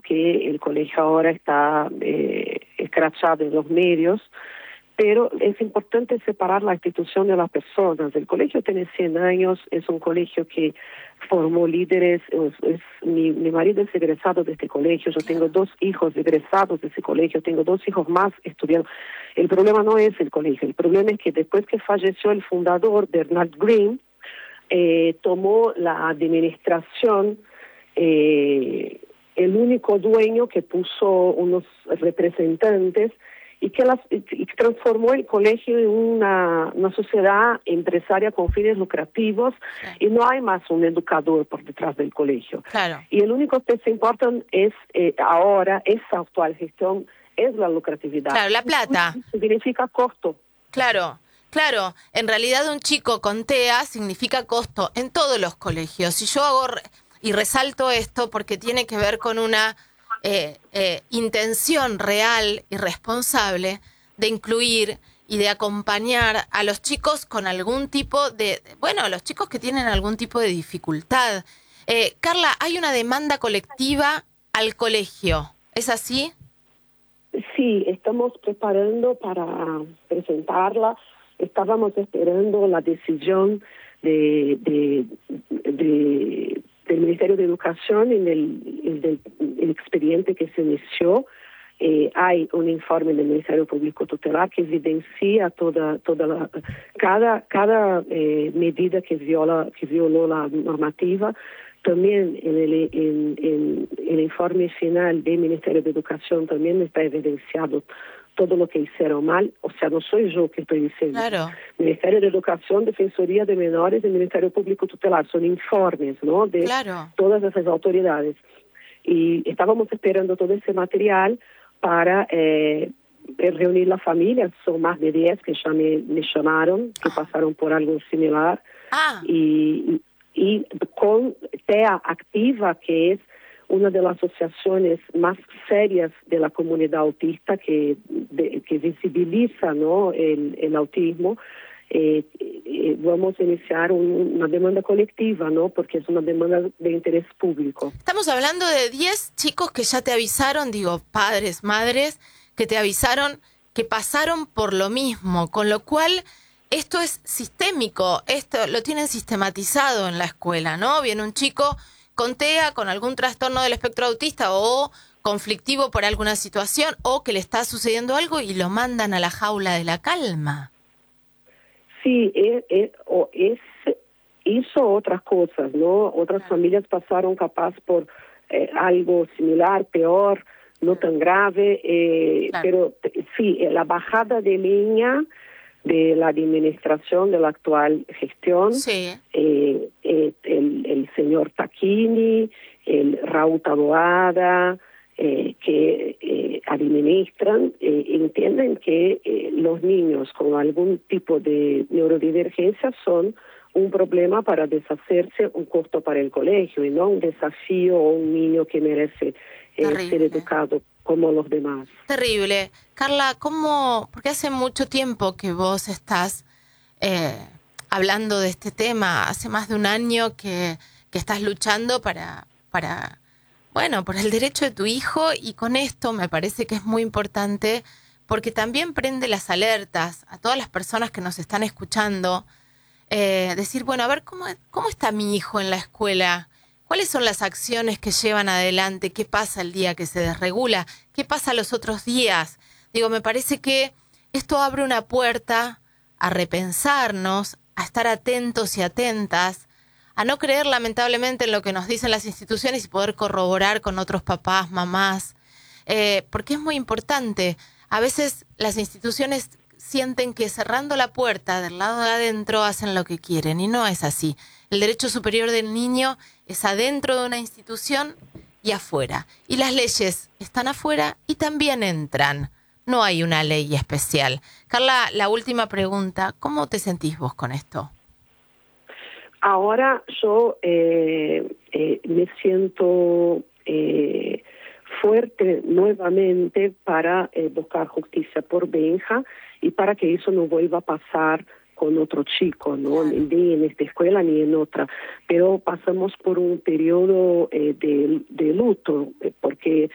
que el colegio ahora está escrachado en los medios, pero es importante separar la institución de las personas. El colegio tiene 100 años, es un colegio que formó líderes, mi marido es egresado de este colegio, yo tengo 2 hijos egresados de ese colegio, tengo 2 hijos más estudiando. El problema no es el colegio, el problema es que después que falleció el fundador, Bernard Green, tomó la administración, el único dueño que puso unos representantes y transformó el colegio en una sociedad empresaria con fines lucrativos, y no hay más un educador por detrás del colegio. Claro. Y el único que se importa es ahora, esa actual gestión, es la lucratividad. Claro, la plata. Significa costo. Claro. Claro, en realidad un chico con TEA significa costo en todos los colegios. Y yo y resalto esto porque tiene que ver con una intención real y responsable de incluir y de acompañar a los chicos con algún tipo a los chicos que tienen algún tipo de dificultad. Carla, hay una demanda colectiva al colegio, ¿es así? Sí, estamos preparando para presentarla. Estábamos esperando la decisión del Ministerio de Educación en el expediente que se inició. Hay un informe del Ministerio Público Tutelar que evidencia cada medida que violó la normativa. También en el informe final del Ministerio de Educación también está evidenciado todo lo que hicieron mal. O sea, no soy yo que estoy diciendo. Claro. Ministerio de Educación, Defensoría de Menores y Ministerio Público Tutelar son informes, ¿no?, de todas esas autoridades. Y estábamos esperando todo ese material para reunir la familia. Son más de 10 que ya me llamaron, que pasaron por algo similar. Y con TEA Activa, que es una de las asociaciones más serias de la comunidad autista que visibiliza, ¿no?, el autismo, vamos a iniciar una demanda colectiva, ¿no?, porque es una demanda de interés público. Estamos hablando de 10 chicos que ya te avisaron, padres, madres, que te avisaron que pasaron por lo mismo, con lo cual esto es sistémico, esto lo tienen sistematizado en la escuela, ¿no? Viene un chico con TEA, con algún trastorno del espectro autista o conflictivo por alguna situación o que le está sucediendo algo y lo mandan a la jaula de la calma. Sí, hizo otras cosas, ¿no? Otras familias pasaron capaz por algo similar, peor, no tan grave, pero sí, la bajada de línea de la administración de la actual gestión, el señor Tacchini, el Raúl Taboada, que administran, entienden que los niños con algún tipo de neurodivergencia son un problema para deshacerse, un costo para el colegio y no un desafío o un niño que merece ser educado como los demás. Terrible. Carla, porque hace mucho tiempo que vos estás hablando de este tema, hace más de un año que estás luchando por el derecho de tu hijo, y con esto me parece que es muy importante porque también prende las alertas a todas las personas que nos están escuchando, decir, a ver, ¿cómo está mi hijo en la escuela? ¿Cuáles son las acciones que llevan adelante? ¿Qué pasa el día que se desregula? ¿Qué pasa los otros días? Me parece que esto abre una puerta a repensarnos, a estar atentos y atentas, a no creer lamentablemente en lo que nos dicen las instituciones y poder corroborar con otros papás, mamás, porque es muy importante. A veces las instituciones sienten que cerrando la puerta del lado de adentro hacen lo que quieren, y no es así. El derecho superior del niño es adentro de una institución y afuera. Y las leyes están afuera y también entran. No hay una ley especial. Carla, la última pregunta. ¿Cómo te sentís vos con esto? Ahora yo me siento fuerte nuevamente para buscar justicia por Benja y para que eso no vuelva a pasar con otro chico, ¿no? Ni en esta escuela ni en otra. Pero pasamos por un periodo de luto, porque